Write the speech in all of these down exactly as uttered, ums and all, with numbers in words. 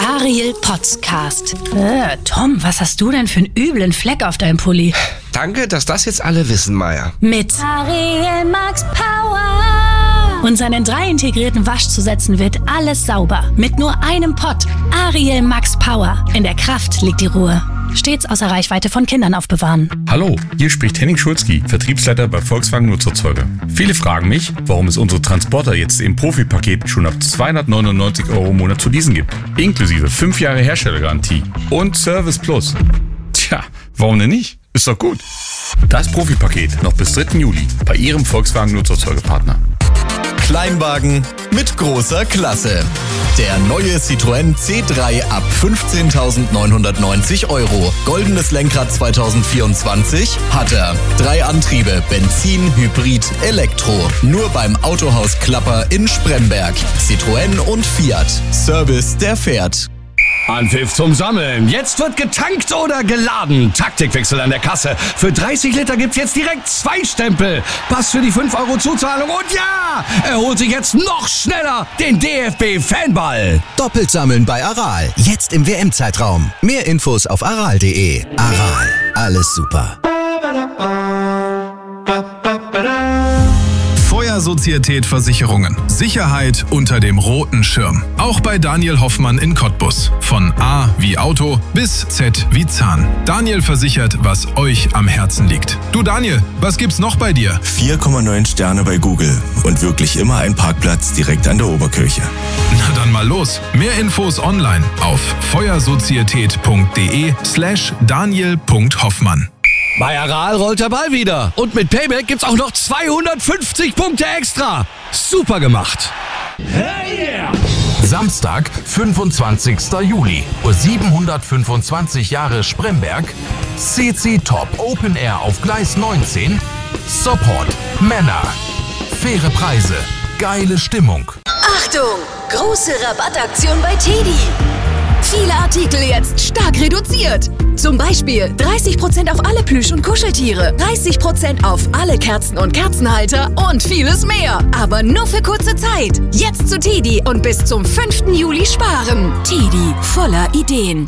Ariel Podcast. Äh, Tom, was hast du denn für einen üblen Fleck auf deinem Pulli? Danke, dass das jetzt alle wissen, Maya. Mit Ariel Max Power. Und seinen drei integrierten Waschzusätzen wird alles sauber. Mit nur einem Pott. Ariel Max Power. In der Kraft liegt die Ruhe. Stets außer Reichweite von Kindern aufbewahren. Hallo, hier spricht Henning Schulzki, Vertriebsleiter bei Volkswagen Nutzerzeuger. Viele fragen mich, warum es unsere Transporter jetzt im Profi-Paket schon ab zweihundertneunundneunzig Euro im Monat zu leasen gibt. Inklusive fünf Jahre Herstellergarantie und Service Plus. Tja, warum denn nicht? Ist doch gut. Das Profi-Paket noch bis dritten Juli bei Ihrem Volkswagen Nutzerzeugerpartner. Kleinwagen mit großer Klasse. Der neue Citroën C drei ab fünfzehntausendneunhundertneunzig Euro. Goldenes Lenkrad zwanzig vierundzwanzig hat er. Drei Antriebe, Benzin, Hybrid, Elektro. Nur beim Autohaus Klapper in Spremberg. Citroën und Fiat. Service, der fährt. Anpfiff zum Sammeln. Jetzt wird getankt oder geladen. Taktikwechsel an der Kasse. Für dreißig Liter gibt's jetzt direkt zwei Stempel. Pass für die fünf Euro Zuzahlung. Und ja, er holt sich jetzt noch schneller den D F B-Fanball. Doppelt sammeln bei Aral. Jetzt im W M-Zeitraum. Mehr Infos auf aral punkt de. Aral. Alles super. Feuersozietät Versicherungen. Sicherheit unter dem roten Schirm. Auch bei Daniel Hoffmann in Cottbus. Von A wie Auto bis Z wie Zahn. Daniel versichert, was euch am Herzen liegt. Du Daniel, was gibt's noch bei dir? vier Komma neun Sterne bei Google und wirklich immer ein Parkplatz direkt an der Oberkirche. Na dann mal los. Mehr Infos online auf feuersozietät punkt de slash daniel punkt hoffmann. Bei Aral rollt der Ball wieder. Und mit Payback gibt's auch noch zweihundertfünfzig Punkte extra. Super gemacht. Hey yeah! Samstag, fünfundzwanzigster Juli, Uhr siebenhundertfünfundzwanzig Jahre Spremberg, C C Top Open Air auf Gleis neunzehn, Support, Männer, faire Preise, geile Stimmung. Achtung, große Rabattaktion bei Teddy. Viele Artikel jetzt stark reduziert. Zum Beispiel dreißig Prozent auf alle Plüsch- und Kuscheltiere, dreißig Prozent auf alle Kerzen und Kerzenhalter und vieles mehr. Aber nur für kurze Zeit. Jetzt zu Teddy und bis zum fünften Juli sparen. Teddy, voller Ideen.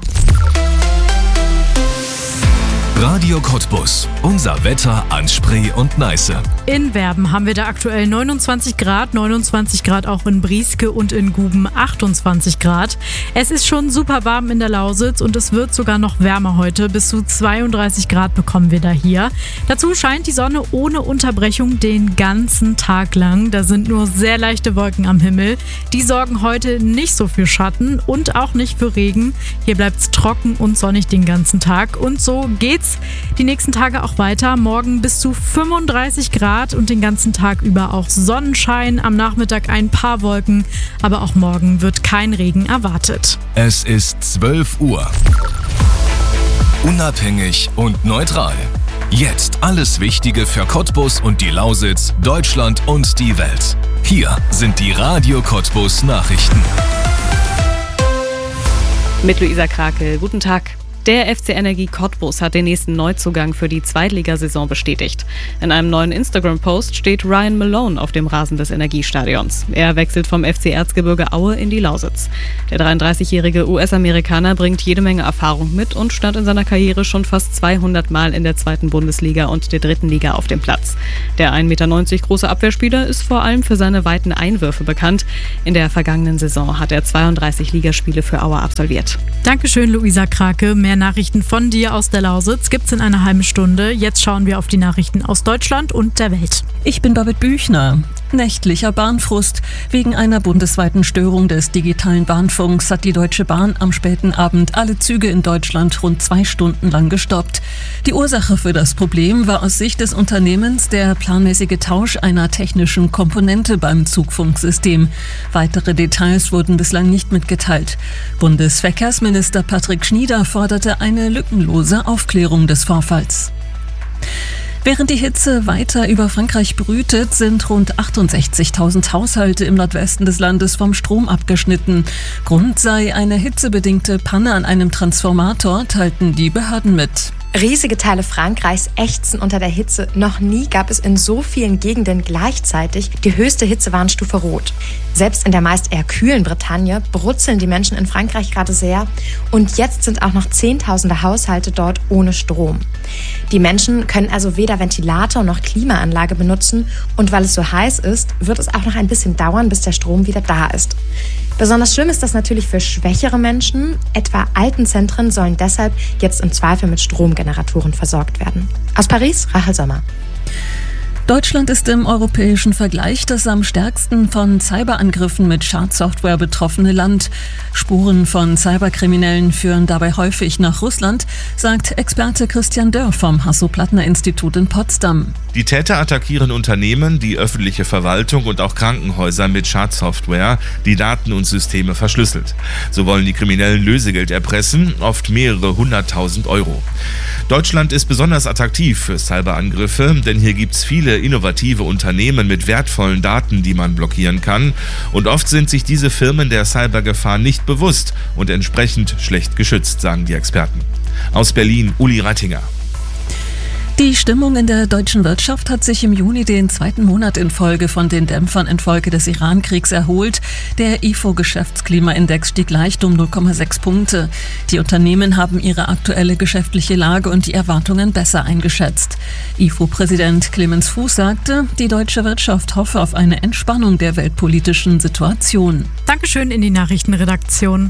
Radio Cottbus. Unser Wetter an Spree und Neiße. In Werben haben wir da aktuell neunundzwanzig Grad, neunundzwanzig Grad auch in Brieske und in Guben achtundzwanzig Grad. Es ist schon super warm in der Lausitz und es wird sogar noch wärmer heute. Bis zu zweiunddreißig Grad bekommen wir da hier. Dazu scheint die Sonne ohne Unterbrechung den ganzen Tag lang. Da sind nur sehr leichte Wolken am Himmel. Die sorgen heute nicht so für Schatten und auch nicht für Regen. Hier bleibt es trocken und sonnig den ganzen Tag. Und so geht's die nächsten Tage auch weiter. Morgen bis zu fünfunddreißig Grad und den ganzen Tag über auch Sonnenschein. Am Nachmittag ein paar Wolken, aber auch morgen wird kein Regen erwartet. Es ist zwölf Uhr. Unabhängig und neutral. Jetzt alles Wichtige für Cottbus und die Lausitz, Deutschland und die Welt. Hier sind die Radio Cottbus Nachrichten. Mit Luisa Krakel. Guten Tag. Der F C Energie Cottbus hat den nächsten Neuzugang für die Zweitligasaison bestätigt. In einem neuen Instagram-Post steht Ryan Malone auf dem Rasen des Energiestadions. Er wechselt vom F C Erzgebirge Aue in die Lausitz. Der dreiunddreißigjährige U S-Amerikaner bringt jede Menge Erfahrung mit und stand in seiner Karriere schon fast zweihundert Mal in der zweiten Bundesliga und der dritten Liga auf dem Platz. Der ein Meter neunzig große Abwehrspieler ist vor allem für seine weiten Einwürfe bekannt. In der vergangenen Saison hat er zweiunddreißig Ligaspiele für Aue absolviert. Dankeschön, Luisa Krake. Mehr Nachrichten von dir aus der Lausitz gibt's in einer halben Stunde. Jetzt schauen wir auf die Nachrichten aus Deutschland und der Welt. Ich bin Babette Büchner. Nächtlicher Bahnfrust. Wegen einer bundesweiten Störung des digitalen Bahnfunks hat die Deutsche Bahn am späten Abend alle Züge in Deutschland rund zwei Stunden lang gestoppt. Die Ursache für das Problem war aus Sicht des Unternehmens der planmäßige Tausch einer technischen Komponente beim Zugfunksystem. Weitere Details wurden bislang nicht mitgeteilt. Bundesverkehrsminister Patrick Schnieder forderte eine lückenlose Aufklärung des Vorfalls. Während die Hitze weiter über Frankreich brütet, sind rund achtundsechzigtausend Haushalte im Nordwesten des Landes vom Strom abgeschnitten. Grund sei eine hitzebedingte Panne an einem Transformator, teilten die Behörden mit. Riesige Teile Frankreichs ächzen unter der Hitze. Noch nie gab es in so vielen Gegenden gleichzeitig die höchste Hitzewarnstufe Rot. Selbst in der meist eher kühlen Bretagne brutzeln die Menschen in Frankreich gerade sehr. Und jetzt sind auch noch Zehntausende Haushalte dort ohne Strom. Die Menschen können also weder Ventilator noch Klimaanlage benutzen. Und weil es so heiß ist, wird es auch noch ein bisschen dauern, bis der Strom wieder da ist. Besonders schlimm ist das natürlich für schwächere Menschen. Etwa Altenzentren sollen deshalb jetzt im Zweifel mit Stromgeneratoren versorgt werden. Aus Paris, Rachel Sommer. Deutschland ist im europäischen Vergleich das am stärksten von Cyberangriffen mit Schadsoftware betroffene Land. Spuren von Cyberkriminellen führen dabei häufig nach Russland, sagt Experte Christian Dörr vom Hasso-Plattner-Institut in Potsdam. Die Täter attackieren Unternehmen, die öffentliche Verwaltung und auch Krankenhäuser mit Schadsoftware, die Daten und Systeme verschlüsselt. So wollen die Kriminellen Lösegeld erpressen, oft mehrere hunderttausend Euro. Deutschland ist besonders attraktiv für Cyberangriffe, denn hier gibt es viele innovative Unternehmen mit wertvollen Daten, die man blockieren kann. Und oft sind sich diese Firmen der Cybergefahr nicht bewusst und entsprechend schlecht geschützt, sagen die Experten. Aus Berlin, Uli Rattinger. Die Stimmung in der deutschen Wirtschaft hat sich im Juni den zweiten Monat in Folge von den Dämpfern infolge des Iran-Kriegs erholt. Der I F O-Geschäftsklimaindex stieg leicht um null Komma sechs Punkte. Die Unternehmen haben ihre aktuelle geschäftliche Lage und die Erwartungen besser eingeschätzt. I F O-Präsident Clemens Fuß sagte, die deutsche Wirtschaft hoffe auf eine Entspannung der weltpolitischen Situation. Dankeschön in die Nachrichtenredaktion.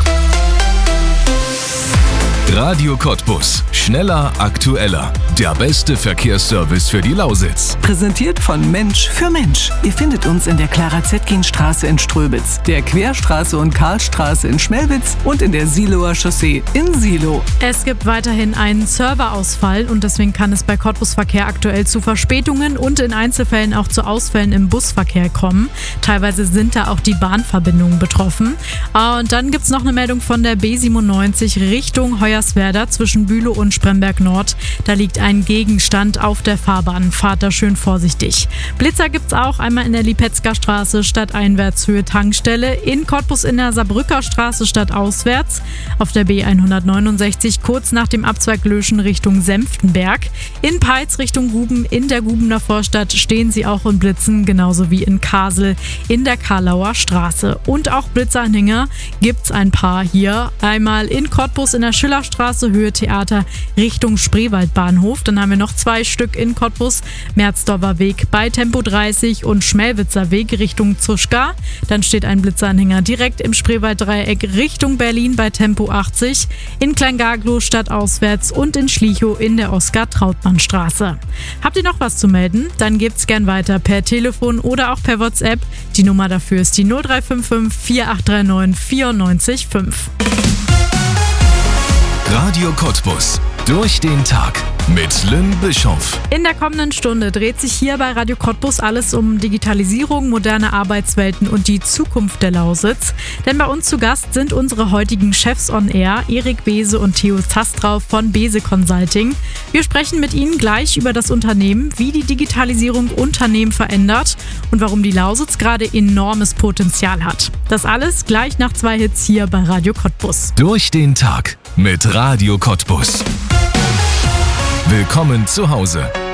Radio Cottbus. Schneller, aktueller. Der beste Verkehrsservice für die Lausitz. Präsentiert von Mensch für Mensch. Ihr findet uns in der Clara-Zetkin-Straße in Ströbitz, der Querstraße und Karlstraße in Schmelwitz und in der Siloer Chaussee in Silo. Es gibt weiterhin einen Serverausfall und deswegen kann es bei Cottbus Verkehr aktuell zu Verspätungen und in Einzelfällen auch zu Ausfällen im Busverkehr kommen. Teilweise sind da auch die Bahnverbindungen betroffen. Und dann gibt es noch eine Meldung von der B siebenundneunzig Richtung Hoyerswerda zwischen Bülow und Spremberg Nord. Da liegt ein Gegenstand auf der Fahrbahn. Fahrt da schön vorsichtig. Blitzer gibt's auch einmal in der Lipetzker Straße stadteinwärts Höhe Tankstelle, in Cottbus in der Saarbrücker Straße stadtauswärts, auf der B hundertneunundsechzig kurz nach dem Abzweig Löschen Richtung Senftenberg. In Peitz Richtung Guben in der Gubener Vorstadt stehen sie auch und blitzen, genauso wie in Kasel in der Karlauer Straße. Und auch Blitzeranhänger gibt's ein paar hier. Einmal in Cottbus in der Schillerstraße Höhe Theater Richtung Spreewaldbahnhof. Dann haben wir noch zwei Stück in Cottbus, Merzdorfer Weg bei Tempo dreißig und Schmelwitzer Weg Richtung Zuschka. Dann steht ein Blitzeranhänger direkt im Spreewalddreieck Richtung Berlin bei Tempo achtzig, in Kleingaglow stadtauswärts und in Schlichow in der Oskar-Trautmann-Straße. Habt ihr noch was zu melden? Dann gebt's gern weiter per Telefon oder auch per WhatsApp. Die Nummer dafür ist die null drei fünf fünf vier acht drei neun vier neun fünf. Radio Cottbus. Durch den Tag mit Lynn Bischoff. In der kommenden Stunde dreht sich hier bei Radio Cottbus alles um Digitalisierung, moderne Arbeitswelten und die Zukunft der Lausitz. Denn bei uns zu Gast sind unsere heutigen Chefs on Air, Erik Bese und Theo Zastrau von Bese Consulting. Wir sprechen mit ihnen gleich über das Unternehmen, wie die Digitalisierung Unternehmen verändert und warum die Lausitz gerade enormes Potenzial hat. Das alles gleich nach zwei Hits hier bei Radio Cottbus. Durch den Tag mit Radio Cottbus. Willkommen zu Hause.